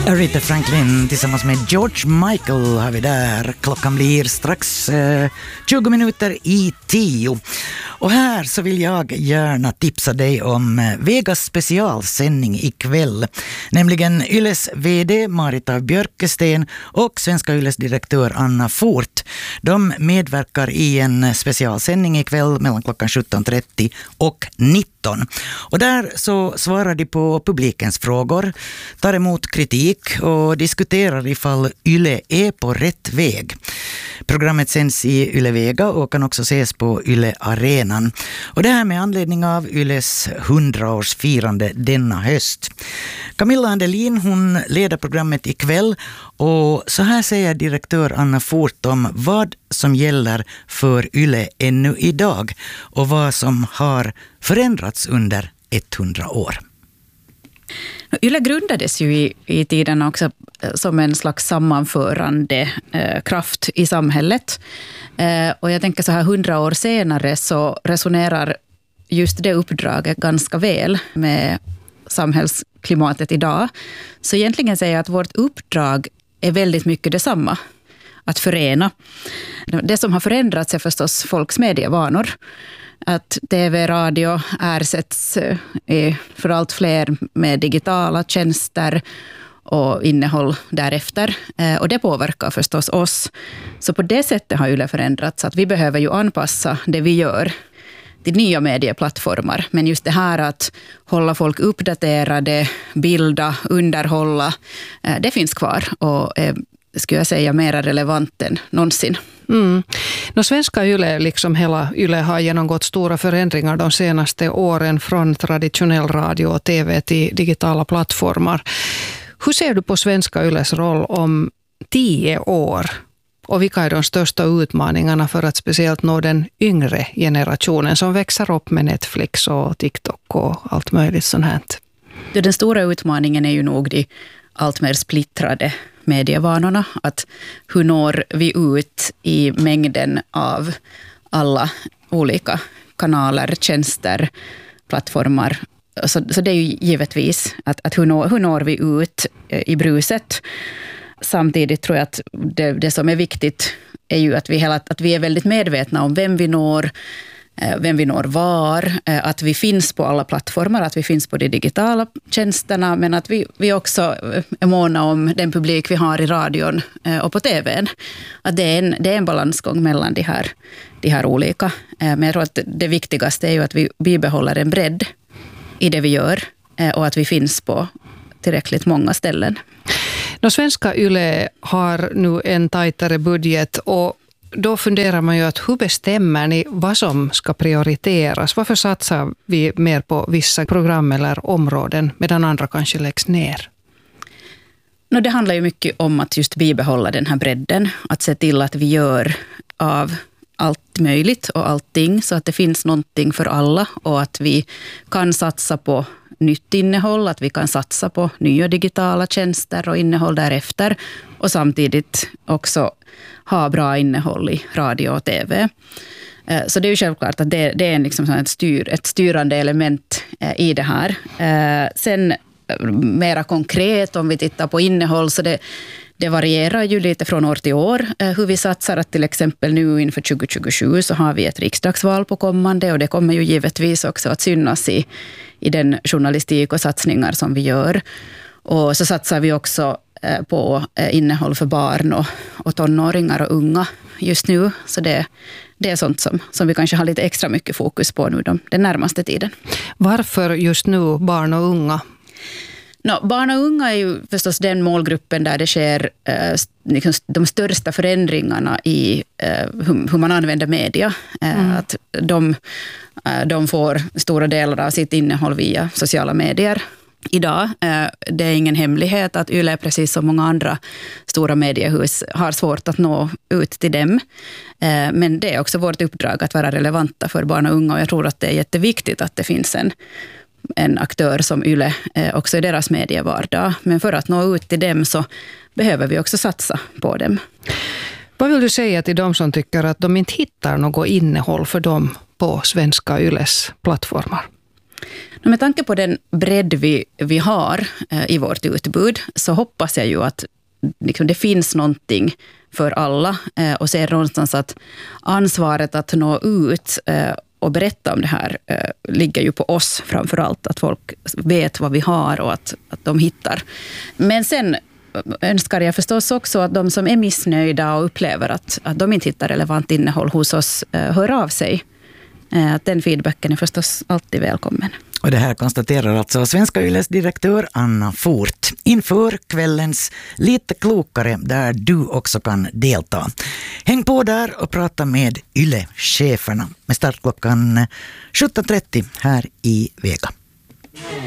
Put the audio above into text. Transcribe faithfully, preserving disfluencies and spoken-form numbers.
Aretha Franklin tillsammans med George Michael har vi där. Klockan blir strax eh, tjugo minuter i tio. Och här så vill jag gärna tipsa dig om Vegas specialsändning ikväll. Nämligen Yles vd Marita Björkesten och Svenska Yles direktör Anna Fort. De medverkar i en specialsändning ikväll mellan klockan sjutton trettio och nitton. Och där så svarar de på publikens frågor, tar emot kritik och diskuterar ifall Yle är på rätt väg. Programmet sänds i Yle Vega och kan också ses på Yle Arenan. Och det här med anledning av Yles hundraårsfirande denna höst. Camilla Andelin, hon leder programmet ikväll och så här säger direktör Anna Fort om vad som gäller för Yle ännu idag och vad som har förändrats under hundra år. Yle grundades ju i, i tiden också som en slags sammanförande eh, kraft i samhället. Eh, och jag tänker så här hundra år senare så resonerar just det uppdraget ganska väl med samhällsklimatet idag. Så egentligen säger jag att vårt uppdrag är väldigt mycket detsamma. Att förena. Det som har förändrats är förstås folks medievanor. Att tv, radio ersätts för allt fler med digitala tjänster och innehåll därefter. Och det påverkar förstås oss. Så på det sättet har Yle förändrats. Att vi behöver ju anpassa det vi gör till nya medieplattformar. Men just det här att hålla folk uppdaterade, bilda, underhålla, det finns kvar och skulle jag säga mer relevant än någonsin. Mm. No, Svenska Yle, liksom hela Yle, har genomgått stora förändringar de senaste åren från traditionell radio och tv till digitala plattformar. Hur ser du på Svenska Yles roll om tio år? Och vilka är de största utmaningarna för att speciellt nå den yngre generationen som växer upp med Netflix och TikTok och allt möjligt sånt här? Den stora utmaningen är ju nog de allt mer splittrade medievanorna. Att hur når vi ut i mängden av alla olika kanaler, tjänster, plattformar. Så, så det är ju givetvis att, att hur, når, hur når vi ut i bruset. Samtidigt tror jag att det, det som är viktigt är ju att vi, hela, att vi är väldigt medvetna om vem vi når, vem vi når var, att vi finns på alla plattformar, att vi finns på de digitala tjänsterna, men att vi, vi också är måna om den publik vi har i radion och på tvn. Att det är en, det är en balansgång mellan de här, de här olika. Men jag tror att det viktigaste är ju att vi bibehåller en bredd i det vi gör och att vi finns på tillräckligt många ställen. No, Svenska Yle har nu en tajtare budget och då funderar man ju att hur bestämmer ni vad som ska prioriteras? Varför satsar vi mer på vissa program eller områden medan andra kanske läggs ner? No, det handlar ju mycket om att just bibehålla den här bredden. Att se till att vi gör av allt möjligt och allting så att det finns någonting för alla och att vi kan satsa på nytt innehåll, att vi kan satsa på nya digitala tjänster och innehåll därefter och samtidigt också ha bra innehåll i radio och tv. Så det är ju självklart att det, det är liksom ett, styr, ett styrande element i det här. Sen mera konkret om vi tittar på innehåll så det, det varierar ju lite från år till år hur vi satsar. Att till exempel nu inför tjugo tjugosju så har vi ett riksdagsval på kommande och det kommer ju givetvis också att synas i, i den journalistik och satsningar som vi gör. Och så satsar vi också på innehåll för barn och, och tonåringar och unga just nu. Så det, det är sånt som, som vi kanske har lite extra mycket fokus på nu de, den närmaste tiden. Varför just nu barn och unga? No, barn och unga är ju förstås den målgruppen där det sker eh, liksom de största förändringarna i eh, hur, hur man använder media. Eh, mm. Att de, eh, de får stora delar av sitt innehåll via sociala medier. Idag, eh, det är ingen hemlighet att Yle, precis som många andra stora mediehus, har svårt att nå ut till dem. Eh, men det är också vårt uppdrag att vara relevanta för barn och unga och jag tror att det är jätteviktigt att det finns en en aktör som Yle eh, också i deras medievardag. Men för att nå ut till dem så behöver vi också satsa på dem. Vad vill du säga till de som tycker att de inte hittar något innehåll för dem på Svenska Yles plattformar? Med tanke på den bredd vi, vi har eh, i vårt utbud så hoppas jag ju att liksom, det finns någonting för alla eh, och ser någonstans att ansvaret att nå ut eh, och berätta om det här eh, ligger ju på oss framför allt. Att folk vet vad vi har och att, att de hittar. Men sen önskar jag förstås också att de som är missnöjda och upplever att, att de inte hittar relevant innehåll hos oss eh, hör av sig. Eh, att den feedbacken är förstås alltid välkommen. Och det här konstaterar alltså Svenska Yles direktör Anna Fort inför kvällens Lite klokare där du också kan delta. Häng på där och prata med Yle-cheferna med start klockan sjutton trettio här i Vega.